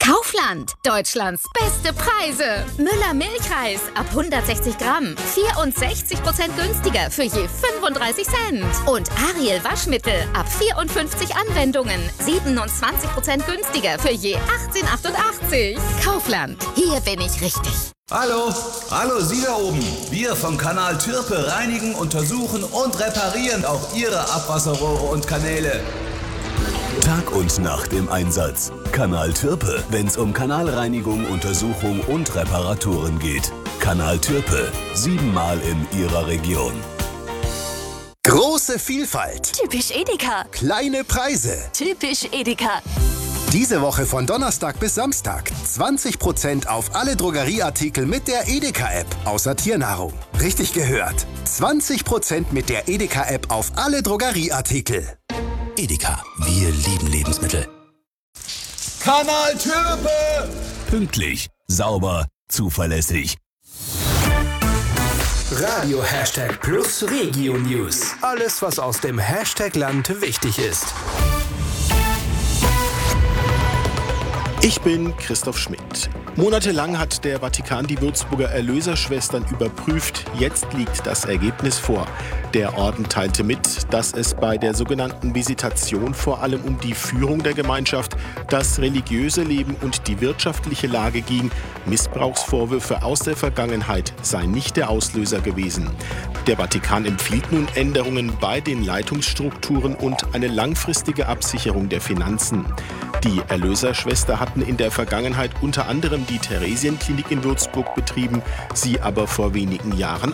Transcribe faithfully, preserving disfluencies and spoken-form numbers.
Kaufland, Deutschlands beste Preise. Müller Milchreis ab hundertsechzig Gramm, vierundsechzig Prozent günstiger für je fünfunddreißig Cent. Und Ariel Waschmittel ab vierundfünfzig Anwendungen, siebenundzwanzig Prozent günstiger für je achtzehn Komma achtundachtzig. Kaufland, hier bin ich richtig. Hallo, hallo Sie da oben. Wir vom Kanal Türpe reinigen, untersuchen und reparieren auch Ihre Abwasserrohre und Kanäle. Tag und Nacht im Einsatz. Kanal Türpe, wenn's um Kanalreinigung, Untersuchung und Reparaturen geht. Kanal Türpe, siebenmal in Ihrer Region. Große Vielfalt. Typisch Edeka. Kleine Preise. Typisch Edeka. Diese Woche von Donnerstag bis Samstag zwanzig Prozent auf alle Drogerieartikel mit der Edeka-App, außer Tiernahrung. Richtig gehört. zwanzig Prozent mit der Edeka-App auf alle Drogerieartikel. Edeka, wir lieben Lebensmittel. Kanal Türpe! Pünktlich, sauber, zuverlässig. Radio Hashtag Plus Regio News. Alles, was aus dem Hashtag-Land wichtig ist. Ich bin Christoph Schmidt. Monatelang hat der Vatikan die Würzburger Erlöserschwestern überprüft. Jetzt liegt das Ergebnis vor. Der Orden teilte mit, dass es bei der sogenannten Visitation vor allem um die Führung der Gemeinschaft, das religiöse Leben und die wirtschaftliche Lage ging. Missbrauchsvorwürfe aus der Vergangenheit seien nicht der Auslöser gewesen. Der Vatikan empfiehlt nun Änderungen bei den Leitungsstrukturen und eine langfristige Absicherung der Finanzen. Die Erlöserschwester hatten in der Vergangenheit unter anderem die Theresienklinik in Würzburg betrieben, sie aber vor wenigen Jahren